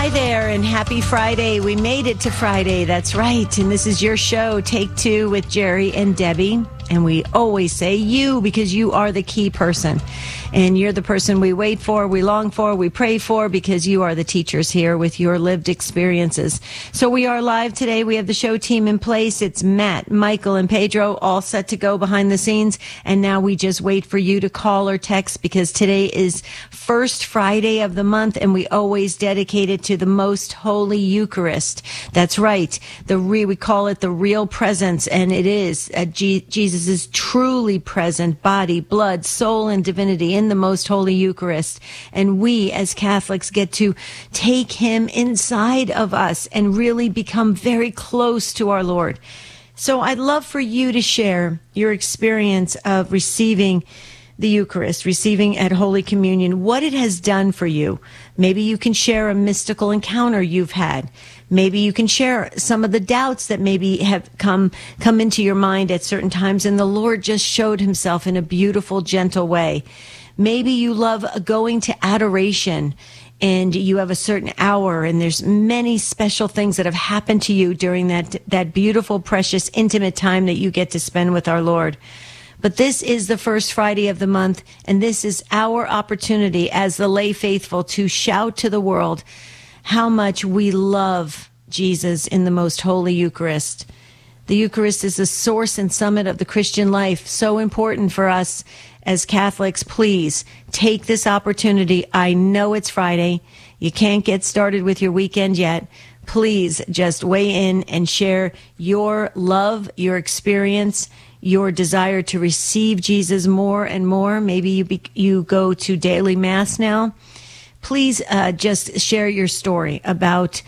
Hi there, and happy Friday. We made it to Friday. That's right. And this is your show, Take Two with Jerry and Debbie. And we always say you because you are the key person. And you're the person we wait for, we long for, we pray for, because you are the teachers here with your lived experiences. So we are live today. We have the show team in place. It's Matt, Michael, and Pedro all set to go behind the scenes. And now we just wait for you to call or text, because today is first Friday of the month, and we always dedicate it to the most holy Eucharist. That's right. We call it the real presence, and it is Jesus is truly present, body, blood, soul, and divinity in the most holy Eucharist. And we as Catholics get to take him inside of us and really become very close to our Lord. So I'd love for you to share your experience of receiving the Eucharist, receiving at Holy Communion, what it has done for you. Maybe you can share a mystical encounter you've had. Maybe you can share some of the doubts that maybe have come into your mind at certain times, and the Lord just showed himself in a beautiful, gentle way. Maybe you love going to adoration, and you have a certain hour, and there's many special things that have happened to you during that beautiful, precious, intimate time that you get to spend with our Lord. But this is the first Friday of the month, and this is our opportunity as the lay faithful to shout to the world how much we love Jesus in the most holy Eucharist. The Eucharist is the source and summit of the Christian life, so important for us as Catholics. Please take this opportunity. I know it's Friday. You can't get started with your weekend yet. Please just weigh in and share your love, your experience, your desire to receive Jesus more and more. Maybe you go to daily Mass now. Please just share your story about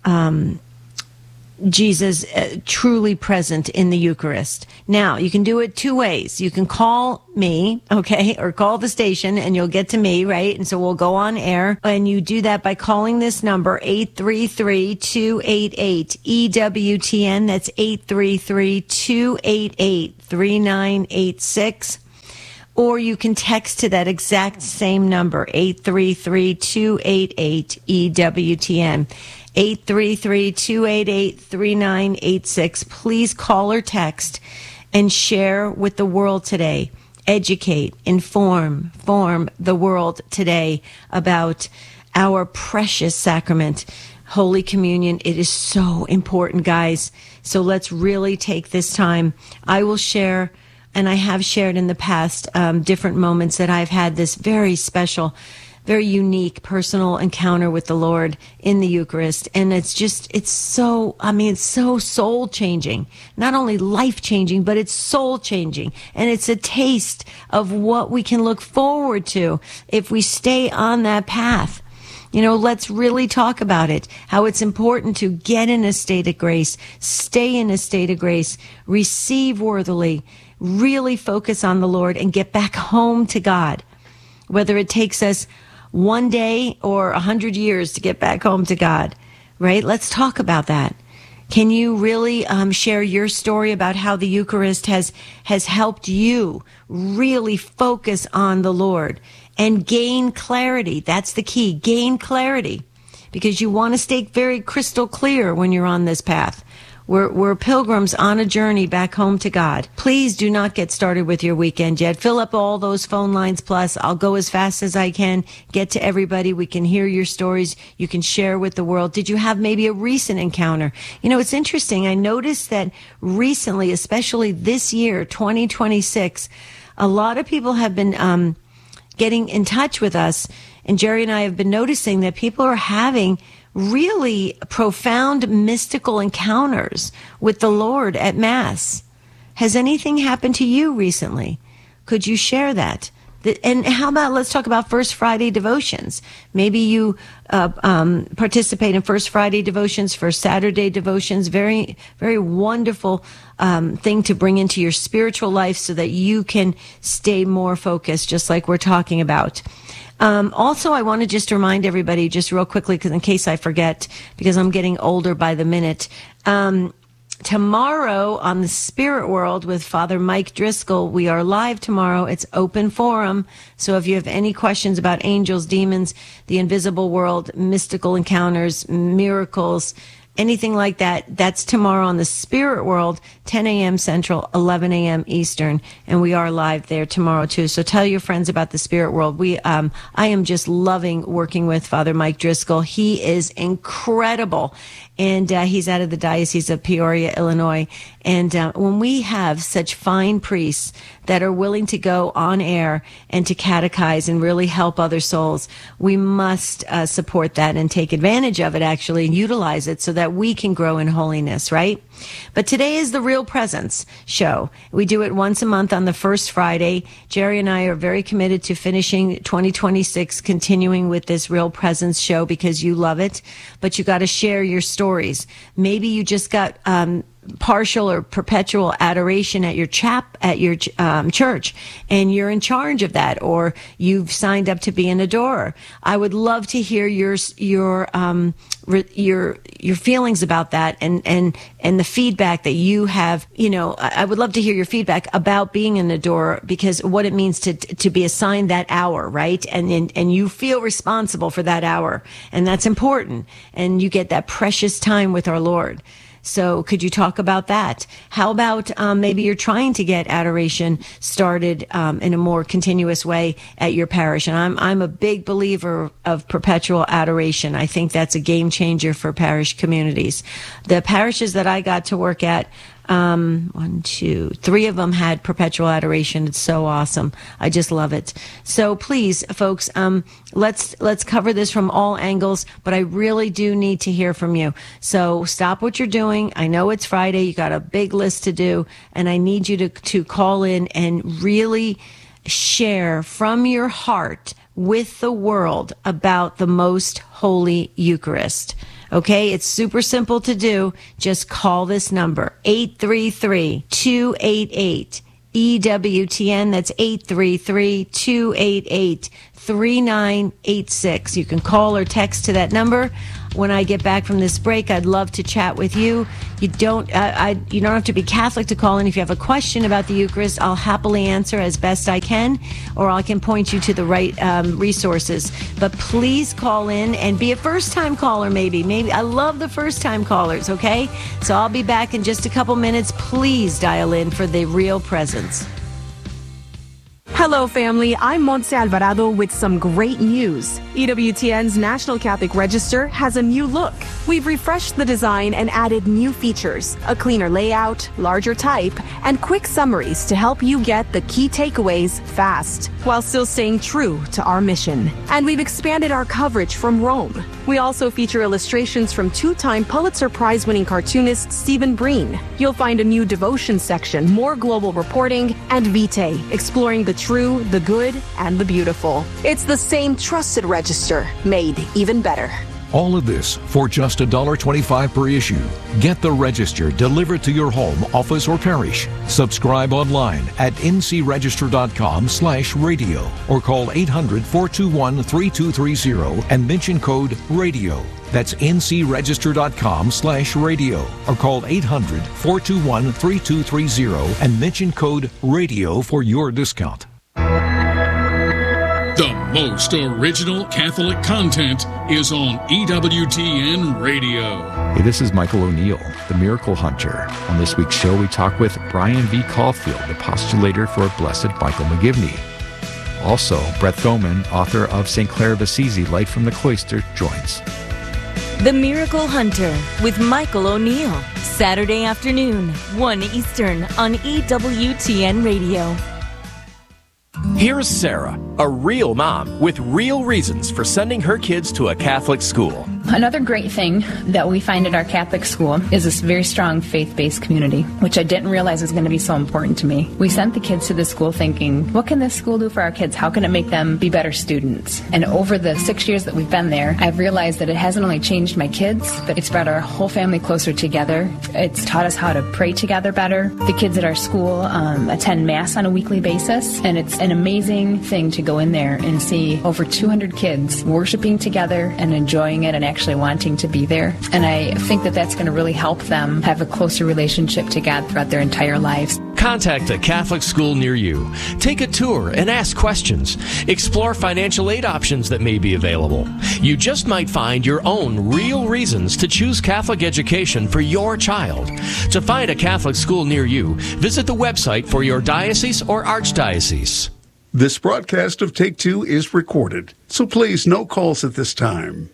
Jesus truly present in the Eucharist. Now, you can do it two ways. You can call me, okay, or call the station, and you'll get to me, right? And so we'll go on air. And you do that by calling this number, 833-288-EWTN. That's 833-288-3986. Or you can text to that exact same number, 833-288-EWTN. 833-288-3986. Please call or text and share with the world today. Educate, inform, form the world today about our precious sacrament, Holy Communion. It is so important, guys. So let's really take this time. I will share, and I have shared in the past, different moments that I've had this very special, very unique personal encounter with the Lord in the Eucharist. And it's so soul changing, not only life changing, but it's soul changing. And it's a taste of what we can look forward to if we stay on that path. You know, let's really talk about it, how it's important to get in a state of grace, stay in a state of grace, receive worthily, really focus on the Lord, and get back home to God. Whether it takes us one day or 100 years to get back home to God, right? Let's talk about that. Can you really share your story about how the Eucharist has helped you really focus on the Lord and gain clarity? That's the key. Gain clarity, because you want to stay very crystal clear when you're on this path. We're pilgrims on a journey back home to God. Please do not get started with your weekend yet. Fill up all those phone lines. Plus, I'll go as fast as I can, get to everybody. We can hear your stories. You can share with the world. Did you have maybe a recent encounter? You know, it's interesting. I noticed that recently, especially this year, 2026, a lot of people have been getting in touch with us. And Jerry and I have been noticing that people are having really profound mystical encounters with the Lord at Mass. Has anything happened to you recently? Could you share that? And how about, let's talk about First Friday devotions. Maybe you participate in First Friday devotions, First Saturday devotions. Very, very wonderful thing to bring into your spiritual life so that you can stay more focused, just like we're talking about. Also, I want to just remind everybody just real quickly, because in case I forget, because I'm getting older by the minute, tomorrow on the Spirit World with Father Mike Driscoll, we are live tomorrow. It's open forum. So if you have any questions about angels, demons, the invisible world, mystical encounters, miracles, anything like that, that's tomorrow on the Spirit World, 10 a.m. Central, 11 a.m. Eastern, and we are live there tomorrow too. So tell your friends about the Spirit World. I am just loving working with Father Mike Driscoll. He is incredible, and he's out of the Diocese of Peoria, Illinois. And when we have such fine priests that are willing to go on air and to catechize and really help other souls, we must support that and take advantage of it, actually, and utilize it so that we can grow in holiness, right? But today is the Real Presence show. We do it once a month on the first Friday. Jerry and I are very committed to finishing 2026, continuing with this Real Presence show because you love it, but you got to share your stories. Maybe you just got partial or perpetual adoration at your church, and you're in charge of that, or you've signed up to be an adorer. I would love to hear your feelings about that, and the feedback that you have. I would love to hear your feedback about being an adorer, because what it means to be assigned that hour, right? And you feel responsible for that hour, and that's important, and you get that precious time with our Lord. So could you talk about that? How about maybe you're trying to get adoration started in a more continuous way at your parish? And I'm a big believer of perpetual adoration. I think that's a game changer for parish communities. The parishes that I got to work at, 1, 2, 3 of them had perpetual adoration. It's so awesome. I just love it. So please, folks, let's cover this from all angles, but I really do need to hear from you. So stop what you're doing. I know it's Friday. You got a big list to do, and I need you to call in and really share from your heart with the world about the most holy Eucharist. Okay, it's super simple to do. Just call this number, 833-288-EWTN. That's 833-288-3986. You can call or text to that number. When I get back from this break, I'd love to chat with you. You don't have to be Catholic to call in. If you have a question about the Eucharist, I'll happily answer as best I can, or I can point you to the right resources. But please call in and be a first-time caller, maybe. I love the first-time callers, okay? So I'll be back in just a couple minutes. Please dial in for the Real Presence. Hello, family. I'm Montse Alvarado with some great news. EWTN's National Catholic Register has a new look. We've refreshed the design and added new features, a cleaner layout, larger type, and quick summaries to help you get the key takeaways fast, while still staying true to our mission. And we've expanded our coverage from Rome. We also feature illustrations from 2-time Pulitzer Prize-winning cartoonist Stephen Breen. You'll find a new devotion section, more global reporting, and Vitae, exploring the true, the good, and the beautiful. It's the same trusted register, made even better. All of this for just $1.25 per issue. Get the Register delivered to your home, office, or parish. Subscribe online at ncregister.com/radio or call 800-421-3230 and mention code RADIO. That's ncregister.com/radio or call 800-421-3230 and mention code RADIO for your discount. The most original Catholic content is on EWTN Radio. Hey, this is Michael O'Neill, the Miracle Hunter. On this week's show, we talk with Brian V. Caulfield, the postulator for Blessed Michael McGivney. Also, Brett Thoman, author of St. Clare of Assisi, Light from the Cloister, joins. The Miracle Hunter with Michael O'Neill. Saturday afternoon, 1 Eastern on EWTN Radio. Here's Sarah, a real mom with real reasons for sending her kids to a Catholic school. Another great thing that we find at our Catholic school is this very strong faith-based community, which I didn't realize was going to be so important to me. We sent the kids to this school thinking, what can this school do for our kids? How can it make them be better students? And over the 6 years that we've been there, I've realized that it hasn't only changed my kids, but it's brought our whole family closer together. It's taught us how to pray together better. The kids at our school attend Mass on a weekly basis, and it's an amazing thing to go in there and see over 200 kids worshiping together and enjoying it and actually actually wanting to be there. And I think that that's going to really help them have a closer relationship to God throughout their entire lives. Contact a Catholic school near you. Take a tour and ask questions. Explore financial aid options that may be available. You just might find your own real reasons to choose Catholic education for your child. To find a Catholic school near you, visit the website for your diocese or archdiocese. This broadcast of Take Two is recorded, so please no calls at this time.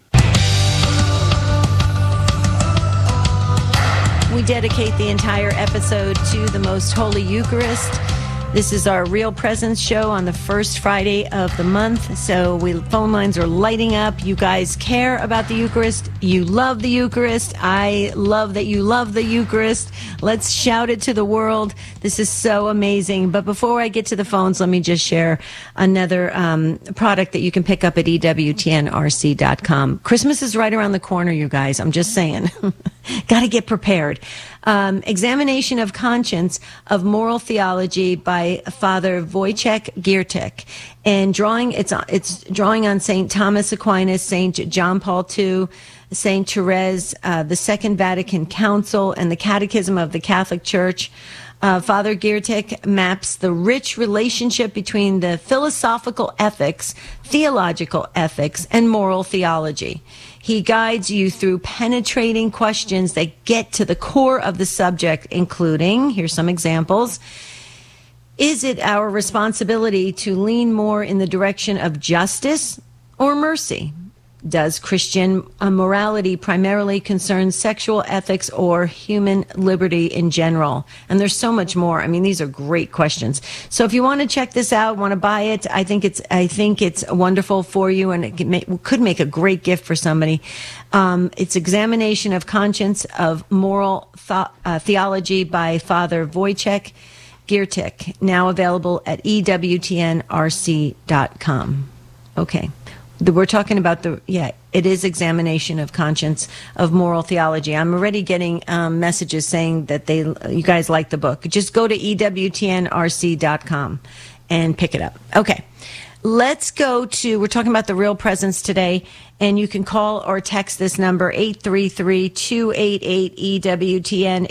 We dedicate the entire episode to the Most Holy Eucharist. This is our Real Presence show on the first Friday of the month. So phone lines are lighting up. You guys care about the Eucharist. You love the Eucharist. I love that you love the Eucharist. Let's shout it to the world. This is so amazing. But before I get to the phones, let me just share another product that you can pick up at EWTNRC.com. Christmas is right around the corner, you guys. I'm just saying. Got to get prepared. Examination of Conscience of Moral Theology by Father Wojciech Giertych, and it's drawing on St. Thomas Aquinas, St. John Paul II, St. Therese, the Second Vatican Council, and the Catechism of the Catholic Church. Father Giertych maps the rich relationship between the philosophical ethics, theological ethics, and moral theology. He guides you through penetrating questions that get to the core of the subject, including, here's some examples. Is it our responsibility to lean more in the direction of justice or mercy? Does Christian morality primarily concern sexual ethics or human liberty in general? And there's so much more. I mean, these are great questions. So if you want to check this out, want to buy it, I think it's wonderful for you, and it could make a great gift for somebody. It's Examination of Conscience of Moral Theology by Father Wojciech Giertych, now available at EWTNRC.com. Okay. We're talking about it is Examination of Conscience of Moral Theology. I'm already getting messages saying that you guys like the book. Just go to EWTNRC.com and pick it up. Okay. Let's go we're talking about the Real Presence today, and you can call or text this number, 833-288-EWTN,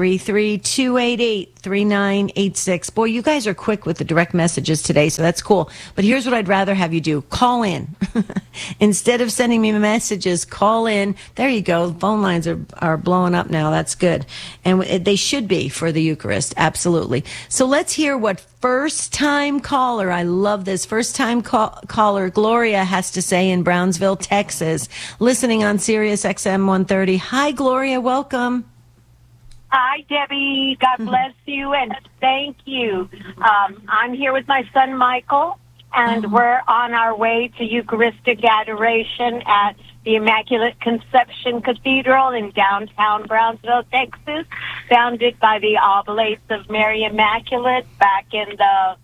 833-288-3986. Boy, you guys are quick with the direct messages today, so that's cool. But here's what I'd rather have you do. Call in. Instead of sending me messages, call in. There you go. Phone lines are blowing up now. That's good. And they should be for the Eucharist. Absolutely. So let's hear what first-time caller, I love this, first-time caller Gloria has to say in Brownsville, Texas, listening on Sirius XM 130. Hi, Gloria. Welcome. Hi, Debbie. God bless you, and thank you. I'm here with my son, Michael, and we're on our way to Eucharistic adoration at the Immaculate Conception Cathedral in downtown Brownsville, Texas, founded by the Oblates of Mary Immaculate back in the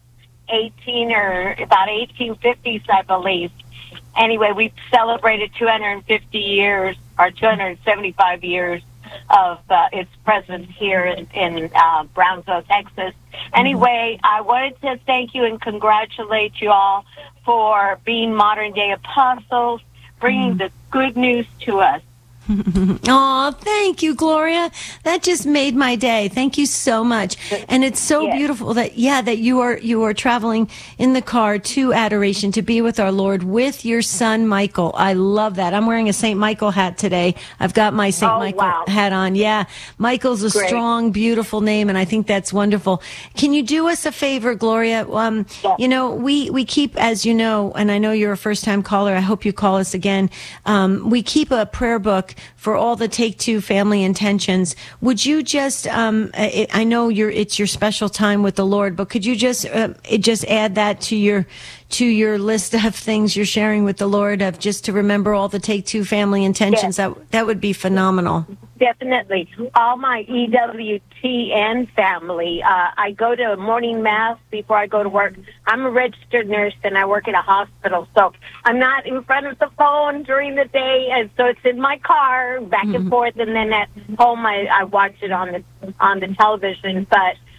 1850s, I believe. Anyway, we celebrated 250 years, or 275 years of its presence here in Brownsville, Texas. Anyway, I wanted to thank you and congratulate you all for being modern-day apostles, bringing the good news to us. Oh, thank you, Gloria. That just made my day. Thank you so much. And it's so beautiful that you are traveling in the car to adoration to be with our Lord with your son Michael. I love that. I'm wearing a St. Michael hat today. I've got my St. Michael hat on. Yeah. Michael's a strong, beautiful name, and I think that's wonderful. Can you do us a favor, Gloria? You know, we keep, as you know, and I know you're a first-time caller. I hope you call us again. We keep a prayer book for all the Take Two family intentions. Would you just, I know it's your special time with the Lord, but could you just add that to your list of things you're sharing with the Lord, of just to remember all the Take Two family intentions? Yes. That would be phenomenal. Definitely. All my EWTN family. I go to morning mass before I go to work. I'm a registered nurse and I work at a hospital, so I'm not in front of the phone during the day, and so it's in my car back and forth, and then at home I watch it on the television. But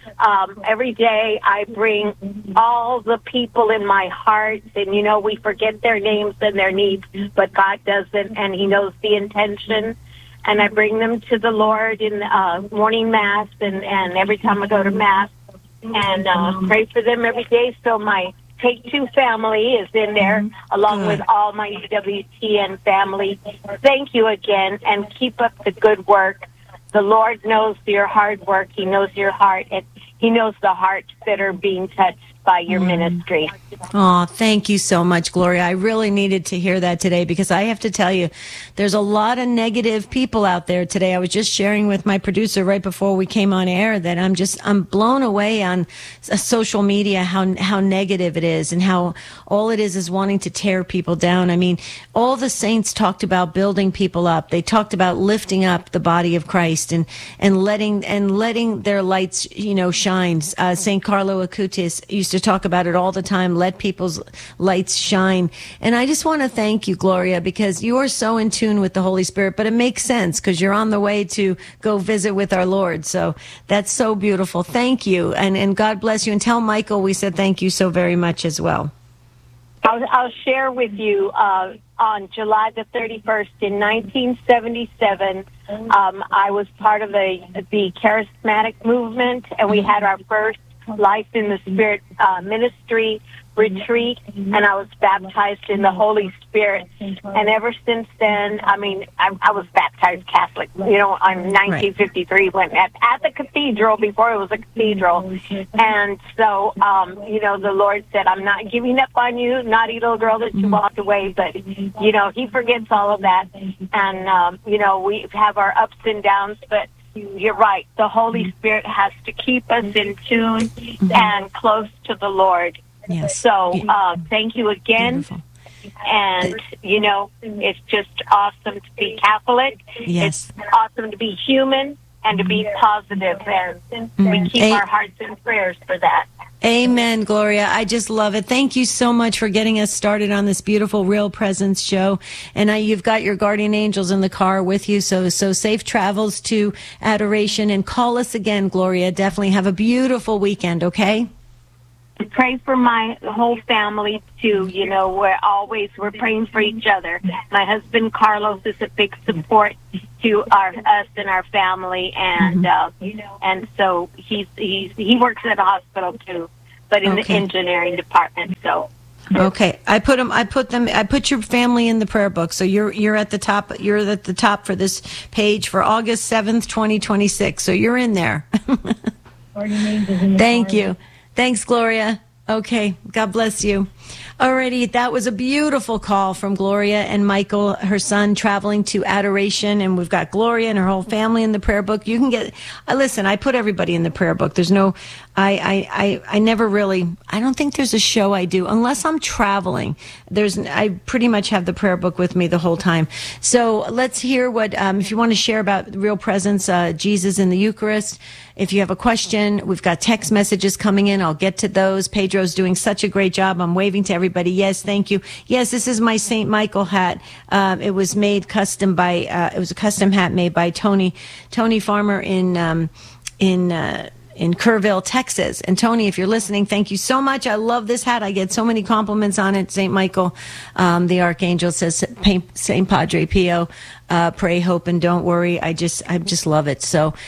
Every day I bring all the people in my heart, and, you know, we forget their names and their needs, but God doesn't, and He knows the intention. And I bring them to the Lord in morning Mass and every time I go to Mass, and pray for them every day. So my Take Two family is in there, along with all my EWTN family. Thank you again, and keep up the good work. The Lord knows your hard work. He knows your heart, and He knows the hearts that are being touched by your ministry. Oh, thank you so much, Gloria. I really needed to hear that today, because I have to tell you, there's a lot of negative people out there today. I was just sharing with my producer right before we came on air that I'm blown away on social media how negative it is, and how all it is wanting to tear people down. I mean, all the saints talked about building people up. They talked about lifting up the body of Christ and letting their lights, you know, shine. St. Carlo Acutis used to talk about it all the time. Let people's lights shine. And I just want to thank you, Gloria, because you are so in tune with the Holy Spirit, but it makes sense because you're on the way to go visit with our Lord. So that's so beautiful. Thank you. And God bless you. And tell Michael we said thank you so very much as well. I'll share with you on July the 31st in 1977, I was part of the charismatic movement, and we had our first Life in the Spirit ministry retreat, and I was baptized in the Holy Spirit. And ever since then, I mean, I was baptized Catholic, you know, in 1953, when at the cathedral, before it was a cathedral. And so, you know, the Lord said, I'm not giving up on you, naughty little girl that you walked away, but, you know, He forgets all of that. And, you know, we have our ups and downs, but you're right. The Holy Spirit has to keep us in tune and close to the Lord. Yes. So thank you again. Beautiful. And, you know, it's just awesome to be Catholic. Yes. It's awesome to be human and to be positive. And we keep our hearts in prayers for that. Amen, Gloria. I just love it. Thank you so much for getting us started on this beautiful Real Presence show. And you've got your guardian angels in the car with you. So safe travels to Adoration, and call us again, Gloria. Definitely have a beautiful weekend, okay? Pray for my whole family too. You know, we're praying for each other. My husband Carlos is a big support to us and our family, and you know, and so he works at a hospital too, but in the engineering department. So okay, I put your family in the prayer book. So you're at the top. You're at the top for this page for August 7th, 2026. So you're in there. Thank you. Thanks, Gloria. Okay, God bless you. Alrighty, that was a beautiful call from Gloria and Michael, her son, traveling to Adoration, and we've got Gloria and her whole family in the prayer book. You can get, listen, I put everybody in the prayer book. There's no, I never really, I don't think there's a show I do, unless I'm traveling. I pretty much have the prayer book with me the whole time. So let's hear what, if you want to share about Real Presence, Jesus in the Eucharist. If you have a question, we've got text messages coming in. I'll get to those. Pedro's doing such a great job. I'm waving to everybody. Yes, thank you. Yes, this is my St. Michael hat. It was made custom by, it was a custom hat made by Tony Farmer in Kerrville, Texas. And Tony, if you're listening, thank you so much. I love this hat. I get so many compliments on it. St. Michael, the Archangel, says, St. Padre Pio, pray, hope, and don't worry. I just love it.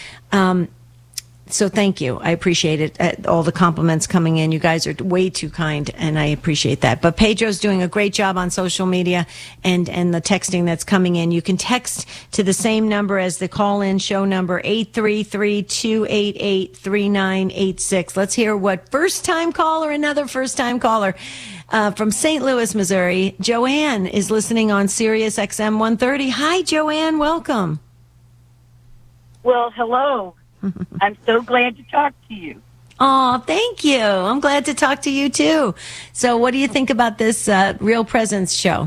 So thank you. I appreciate it. All the compliments coming in. You guys are way too kind, and I appreciate that. But Pedro's doing a great job on social media and the texting that's coming in. You can text to the same number as the call-in show number, 833-288-3986. Let's hear what another first-time caller from St. Louis, Missouri. Joanne is listening on Sirius XM 130. Hi, Joanne. Welcome. Well, hello. I'm so glad to talk to you. Oh, thank you. I'm glad to talk to you, too. So what do you think about this Real Presence show?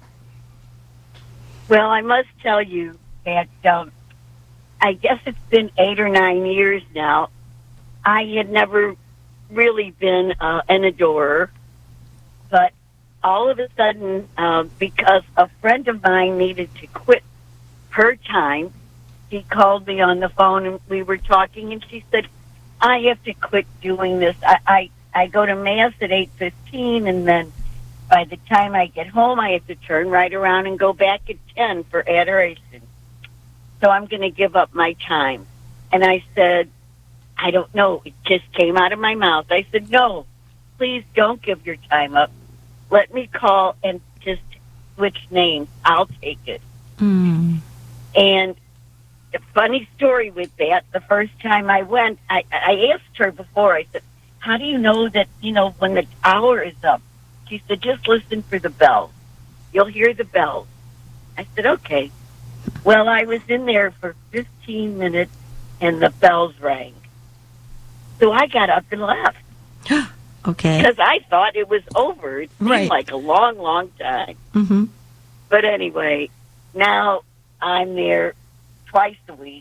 Well, I must tell you that I guess it's been 8 or 9 years now. I had never really been an adorer, but all of a sudden, because a friend of mine needed to quit her time, she called me on the phone and we were talking, and she said, I have to quit doing this. I go to Mass at 8:15, and then by the time I get home, I have to turn right around and go back at 10 for adoration. So I'm going to give up my time. And I said, I don't know. It just came out of my mouth. I said, no, please don't give your time up. Let me call and just switch names. I'll take it. Mm. And a funny story with that, the first time I went, I asked her before, I said, how do you know that, when the hour is up? She said, just listen for the bells. You'll hear the bells. I said, okay. Well, I was in there for 15 minutes, and the bells rang. So I got up and left. Okay. Because I thought it was over. It seemed like a long, long time. Mm-hmm. But anyway, now I'm there twice a week.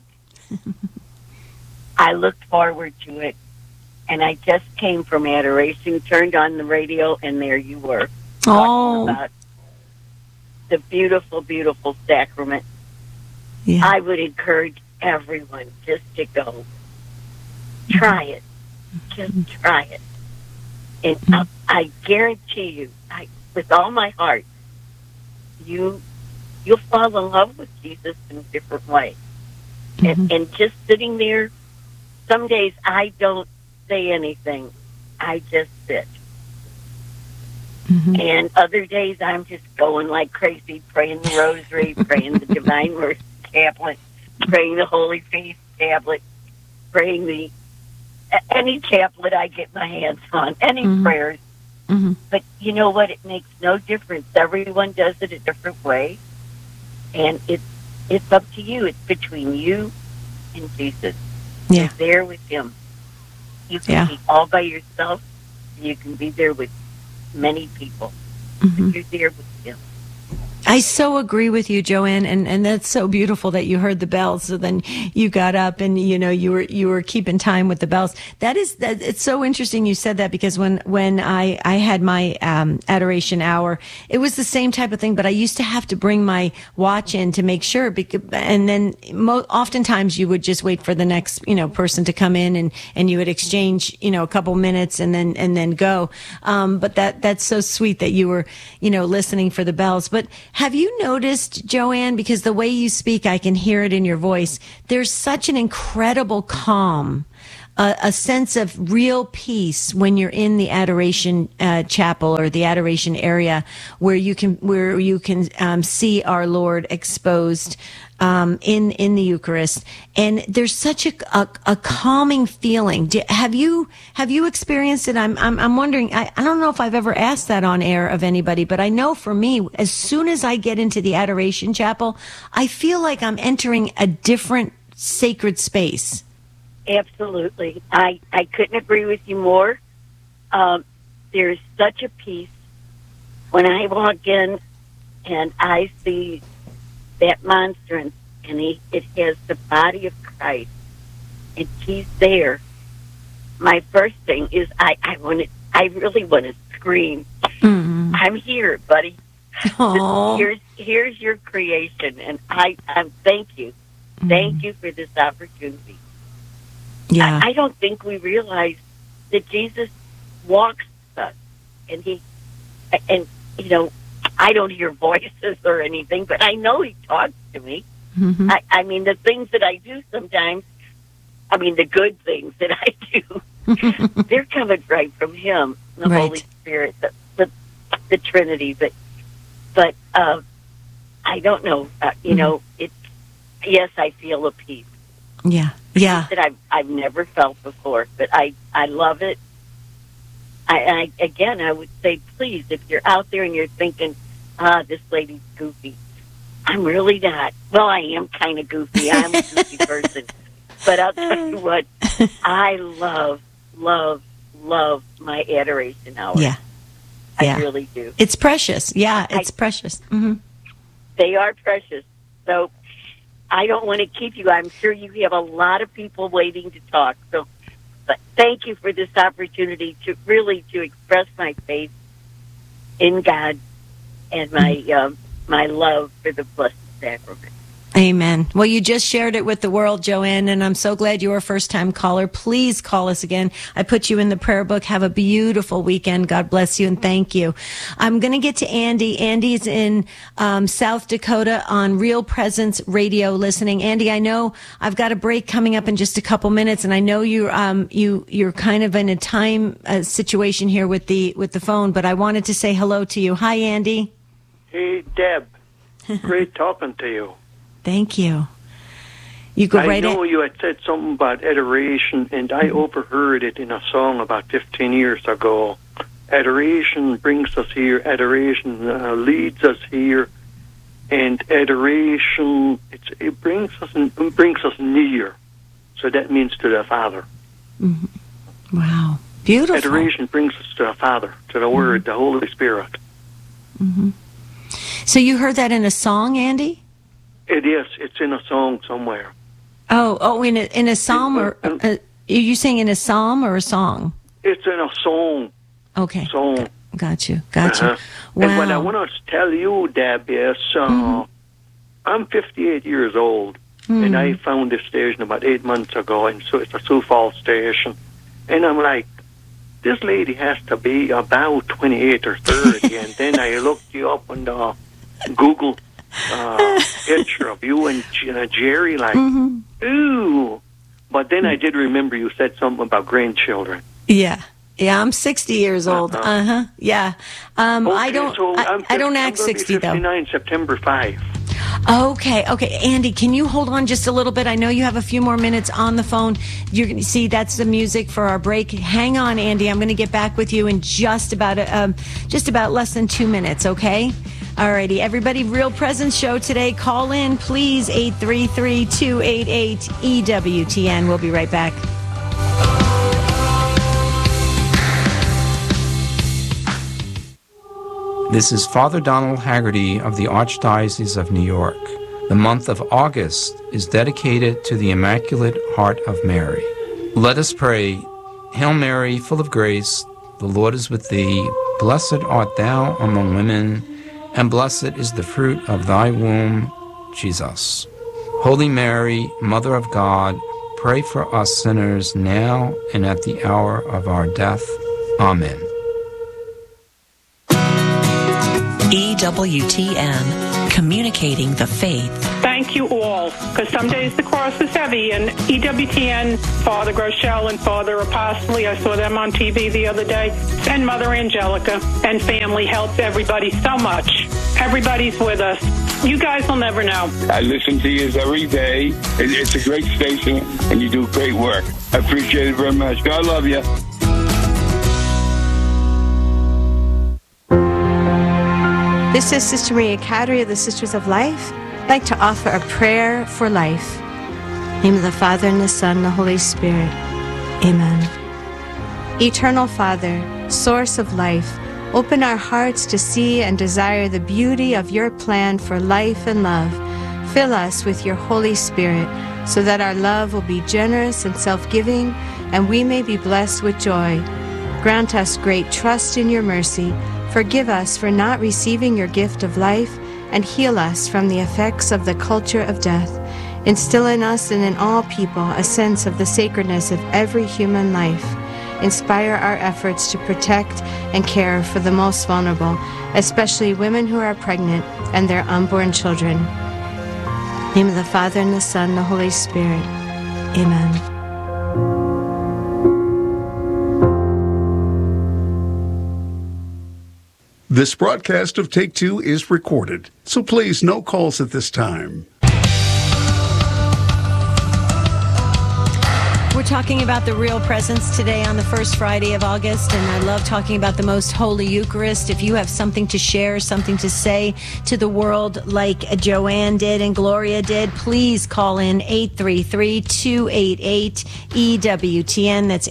I looked forward to it. And I just came from adoration, turned on the radio, and there you were. Talking about the beautiful, beautiful sacrament. Yeah. I would encourage everyone just to go. Try it. Just try it. And I guarantee you, with all my heart, you'll fall in love with Jesus in a different way. And just sitting there, some days I don't say anything. I just sit. And other days I'm just going like crazy, praying the rosary, praying the Divine Mercy tablet, praying the Holy Face tablet, praying any tablet I get my hands on, any prayers. But you know what? It makes no difference. Everyone does it a different way. And it's up to you. It's between you and Jesus. Yeah. You're there with him. You can be all by yourself. You can be there with many people. But you're there with him. I so agree with you, Joanne, and that's so beautiful that you heard the bells. So then you got up and you were keeping time with the bells. It's so interesting you said that, because when I had my adoration hour, it was the same type of thing, but I used to have to bring my watch in to make sure, and then oftentimes you would just wait for the next person to come in and you would exchange a couple minutes and then go. But that's so sweet that you were listening for the bells. But have you noticed, Joanne, because the way you speak, I can hear it in your voice, there's such an incredible calm, a sense of real peace when you're in the adoration chapel or the adoration area where you can see our Lord exposed in the Eucharist, and there's such a calming feeling. Have you experienced it? I'm wondering. I don't know if I've ever asked that on air of anybody, but I know for me, as soon as I get into the adoration chapel, I feel like I'm entering a different sacred space. Absolutely. I couldn't agree with you more. There's such a peace when I walk in and I see that monstrance, and it has the body of Christ, and he's there. My first thing is I really want to scream. I'm here, buddy. Here's your creation, and I thank you. Thank you for this opportunity. Yeah. I don't think we realize that Jesus walks with us, and I don't hear voices or anything, but I know he talks to me. I mean, the things that I do sometimes, the good things that I do, they're coming right from him, the Holy Spirit, the Trinity. But I don't know. Yes, I feel a peace. Yeah. That I've never felt before, but I love it. I would say, please, if you're out there and you're thinking, this lady's goofy, I'm really not. Well, I am kind of goofy. I'm a goofy person. But I'll tell you what, I love my adoration hour. Yeah. I really do. It's precious. Yeah, it's precious. They are precious. So I don't want to keep you. I'm sure you have a lot of people waiting to talk. So, but thank you for this opportunity to express my faith in God and my love for the Blessed Sacrament. Amen. Well, you just shared it with the world, Joanne, and I'm so glad you're a first-time caller. Please call us again. I put you in the prayer book. Have a beautiful weekend. God bless you, and thank you. I'm going to get to Andy. Andy's in South Dakota on Real Presence Radio listening. Andy, I know I've got a break coming up in just a couple minutes, and I know you're kind of in a time situation here with the phone, but I wanted to say hello to you. Hi, Andy. Hey, Deb. Great talking to you. Thank you. You go right in. I know you had said something about adoration, and I overheard it in a song about 15 years ago. Adoration brings us here. Adoration leads us here, and adoration it brings us near. So that means to the Father. Mm-hmm. Wow, beautiful. Adoration brings us to the Father, to the Word, the Holy Spirit. Mm-hmm. So you heard that in a song, Andy? It is. It's in a song somewhere. Oh, in a psalm, or are you saying in a psalm or a song? It's in a song. Okay. Song. Got you. Uh-huh. Wow. And what I want to tell you, Deb, is I'm 58 years old, and I found this station about 8 months ago, and so it's a Sioux Falls station. And I'm like, this lady has to be about 28 or 30. And then I looked you up on the Google picture of you and Jerry, like, ooh. But then I did remember you said something about grandchildren. Yeah, I'm 60 years old. Yeah. I don't act 60 though. 59 September 5. Okay. Andy, can you hold on just a little bit? I know you have a few more minutes on the phone. You're going to see that's the music for our break. Hang on, Andy. I'm going to get back with you in just about less than 2 minutes. Okay. Alrighty, everybody, Real Presence show today. Call in, please, 833-288-EWTN. We'll be right back. This is Father Donald Haggerty of the Archdiocese of New York. The month of August is dedicated to the Immaculate Heart of Mary. Let us pray. Hail Mary, full of grace, the Lord is with thee. Blessed art thou among women, and blessed is the fruit of thy womb, Jesus. Holy Mary, Mother of God, pray for us sinners now and at the hour of our death. Amen. EWTN, communicating the faith. Thank you all, because some days the cross is heavy, and EWTN, Father Groeschel and Father Apostoli, I saw them on TV the other day, and Mother Angelica and family helped everybody so much. Everybody's with us. You guys will never know. I listen to you every day. It's a great station, and you do great work. I appreciate it very much. God love you. This is Sister Maria Cadry of the Sisters of Life. I'd like to offer a prayer for life. In the name of the Father, and the Son, and the Holy Spirit. Amen. Eternal Father, source of life, open our hearts to see and desire the beauty of your plan for life and love. Fill us with your Holy Spirit so that our love will be generous and self-giving, and we may be blessed with joy. Grant us great trust in your mercy. Forgive us for not receiving your gift of life, and heal us from the effects of the culture of death. Instill in us and in all people a sense of the sacredness of every human life. Inspire our efforts to protect and care for the most vulnerable, especially women who are pregnant and their unborn children. In the name of the Father, and the Son, and the Holy Spirit. Amen. This broadcast of Take Two is recorded, so please no calls at this time. We're talking about the Real Presence today on the first Friday of August, and I love talking about the Most Holy Eucharist. If you have something to share, something to say to the world like Joanne did and Gloria did, please call in 833-288-EWTN. That's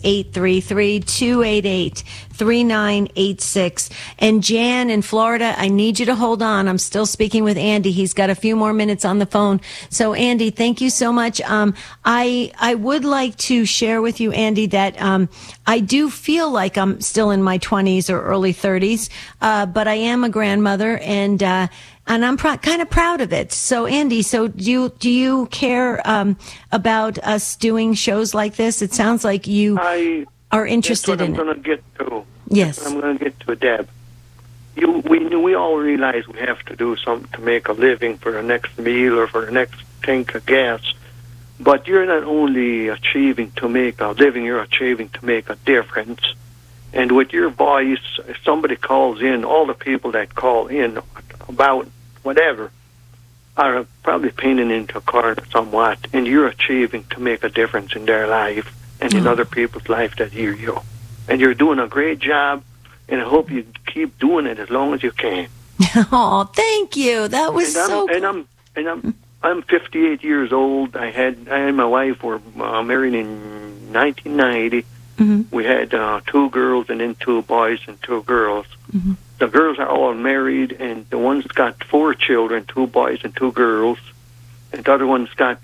833-288-3986. And Jan in Florida, I need you to hold on. I'm still speaking with Andy. He's got a few more minutes on the phone. So Andy, thank you so much. I would like to share with you, Andy, that I do feel like I'm still in my 20s or early 30s, but I am a grandmother, and And I'm kind of proud of it. So, Andy, do you care about us doing shows like this? It sounds like you are interested in it. That's what I'm going to get to. Yes. I'm going to get to, Deb. We all realize we have to do something to make a living for the next meal or for the next tank of gas. But you're not only achieving to make a living, you're achieving to make a difference. And with your voice, if somebody calls in, all the people that call in about whatever are probably painting into a corner somewhat, and you're achieving to make a difference in their life and in other people's life that hear you. And you're doing a great job, and I hope you keep doing it as long as you can. Oh, thank you. That was I'm 58 years old. I and my wife were married in 1990. Mm-hmm. We had 2 girls and then 2 boys and 2 girls. Mm-hmm. The girls are all married, and the one's got 4 children, 2 boys and 2 girls. And the other one's got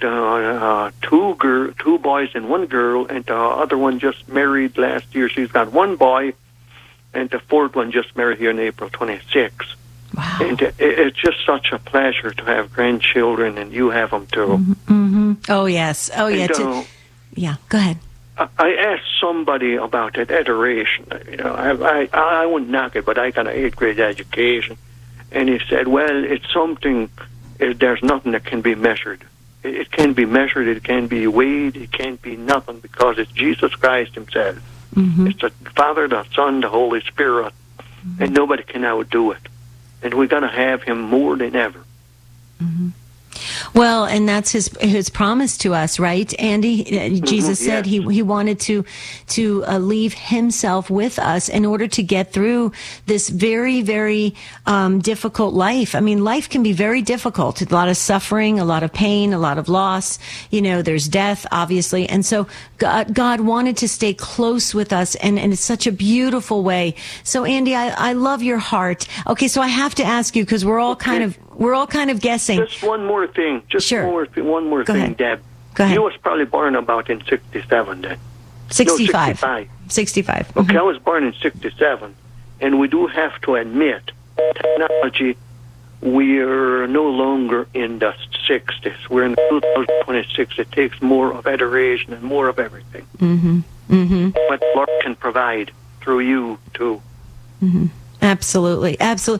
2 boys and 1 girl, and the other one just married last year. She's got 1 boy, and the 4th one just married here on April 26th. Wow. And it's just such a pleasure to have grandchildren, and you have them too. Mm-hmm. Oh, yes. Oh, yeah. Yeah, go ahead. I asked somebody about that adoration. I wouldn't knock it, but I got an 8th grade education. And he said, well, it's something, there's nothing that can be measured. It can be measured, it can be weighed, it can't be nothing, because it's Jesus Christ himself. Mm-hmm. It's the Father, the Son, the Holy Spirit, and nobody can outdo it. And we're going to have him more than ever. Mm-hmm. Well, and that's his promise to us, right, Andy? Jesus said he wanted to leave himself with us in order to get through this very, very difficult life. I mean, life can be very difficult. A lot of suffering, a lot of pain, a lot of loss. There's death, obviously. And so God wanted to stay close with us, and it's such a beautiful way. So, Andy, I love your heart. Okay, so I have to ask you, because we're all kind of guessing. Just one more thing. One more Go thing, ahead. Deb. Go ahead. You was probably born about in 67 then. 65. No, 65. Okay, I was born in 67. And we do have to admit, technology, we're no longer in the 60s. We're in 2026. It takes more of adoration and more of everything. Mm-hmm. Mm-hmm. What the Lord can provide through you, too. Mm-hmm. Absolutely.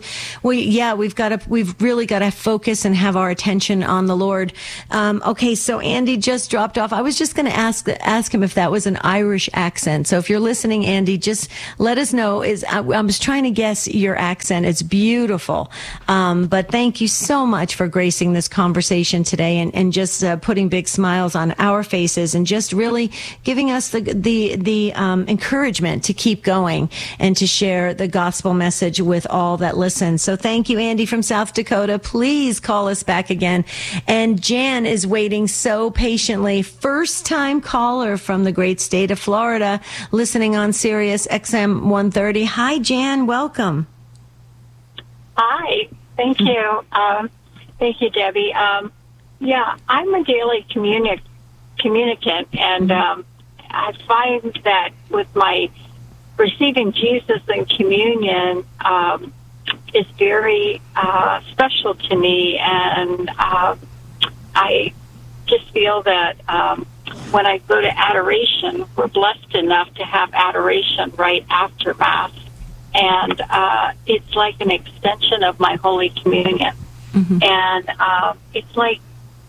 We've really got to focus and have our attention on the Lord. Okay, so Andy just dropped off. I was just going to ask him if that was an Irish accent. So if you're listening, Andy, just let us know. I was trying to guess your accent. It's beautiful. But thank you so much for gracing this conversation today and just putting big smiles on our faces and just really giving us the encouragement to keep going and to share the gospel message with all that listen. So thank you, Andy from South Dakota. Please call us back again. And Jan is waiting so patiently. First-time caller from the great state of Florida, listening on Sirius XM 130. Hi, Jan. Welcome. Hi. Thank you. Thank you, Debbie. I'm a daily communicant, and I find that with my receiving Jesus in communion is very special to me, and I just feel that when I go to adoration, we're blessed enough to have adoration right after Mass, and it's like an extension of my Holy Communion. Mm-hmm. And it's like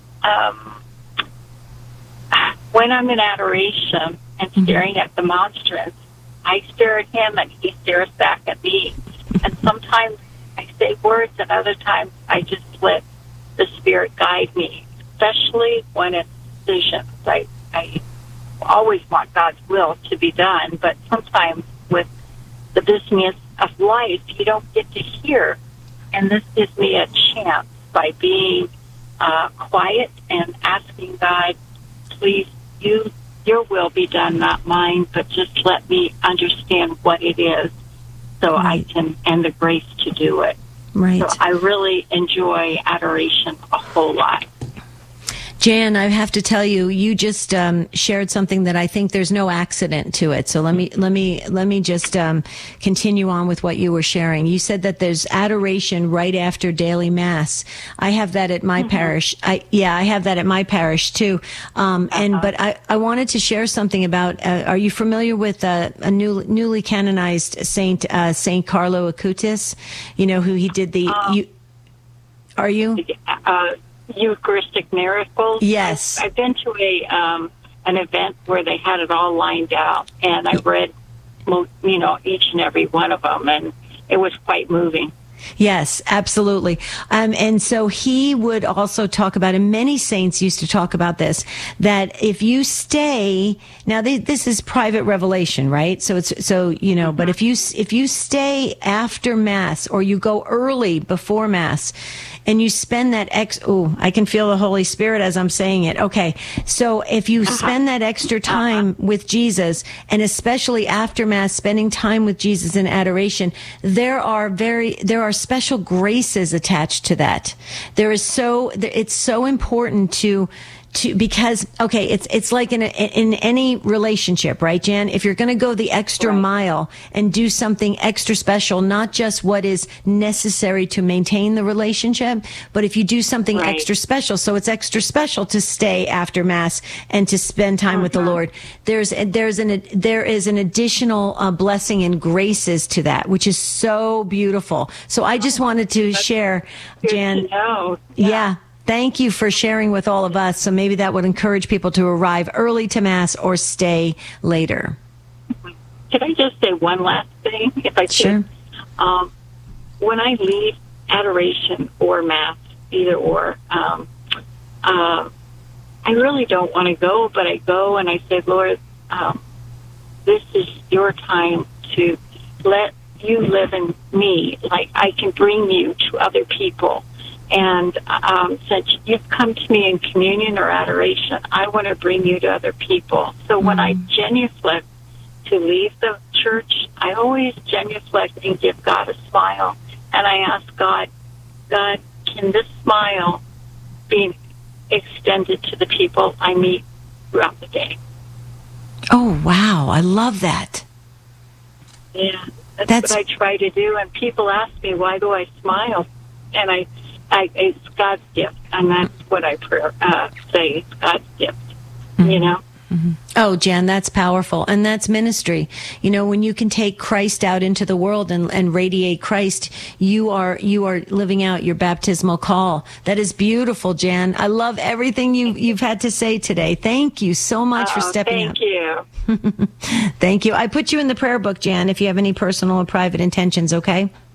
when I'm in adoration and staring at the monstrance, I stare at him and he stares back at me. And sometimes I say words and other times I just let the Spirit guide me, especially when it's decisions. I always want God's will to be done, but sometimes with the business of life, you don't get to hear. And this gives me a chance by being quiet and asking God, please, your will be done, not mine, but just let me understand what it is so I can, and the grace to do it. Right. So I really enjoy adoration a whole lot. Jan, I have to tell you, you just shared something that I think there's no accident to it. So let me just continue on with what you were sharing. You said that there's adoration right after daily mass. I have that at my parish. I have that at my parish too. But I wanted to share something about. Are you familiar with a newly canonized Saint Carlo Acutis? You know who he did the. Are you? Eucharistic miracles. Yes, I've been to an event where they had it all lined out, and I read, each and every one of them, and it was quite moving. Yes, absolutely. And so he would also talk about, and many saints used to talk about this, that if you stay, now this is private revelation, right? But if you stay after Mass or you go early before Mass and you spend that I can feel the Holy Spirit as I'm saying it. Okay. So if you spend that extra time with Jesus, and especially after Mass, spending time with Jesus in adoration, there are special graces attached to that. It's so important because it's like in any relationship, right, Jan? If you're going to go the extra mile and do something extra special, not just what is necessary to maintain the relationship, but if you do something extra special, so it's extra special to stay after Mass and to spend time with the Lord. There is an additional blessing and graces to that, which is so beautiful. So I just wanted to share, Jan. Yeah. Thank you for sharing with all of us. So maybe that would encourage people to arrive early to Mass or stay later. Can I just say one last thing, if I could? Sure. When I leave adoration or Mass, either or, I really don't want to go, but I go and I say, Lord, this is your time to let you live in me. Like I can bring you to other people. And since you've come to me in communion or adoration, I want to bring you to other people. So when I genuflect to leave the church, I always genuflect and give God a smile. And I ask God, can this smile be extended to the people I meet throughout the day? Oh, wow. I love that. Yeah, that's what I try to do. And people ask me, why do I smile? And it's God's gift, and that's what I say. It's God's gift, you know? Mm-hmm. Oh, Jan, that's powerful. And that's ministry. You know, when you can take Christ out into the world and radiate Christ, you are living out your baptismal call. That is beautiful, Jan. I love everything you've had to say today. Thank you so much for stepping up. Thank you. Thank you. I put you in the prayer book, Jan, if you have any personal or private intentions, okay?